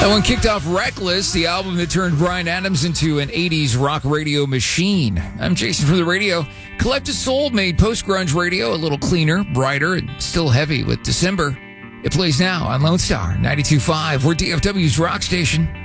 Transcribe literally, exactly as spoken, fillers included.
That one kicked off Reckless, the album that turned Bryan Adams into an eighties rock radio machine. I'm Jason from the radio. Collective Soul made post-grunge radio a little cleaner, brighter, and still heavy with December. It plays now on Lone Star ninety-two point five. We're D F W's rock station.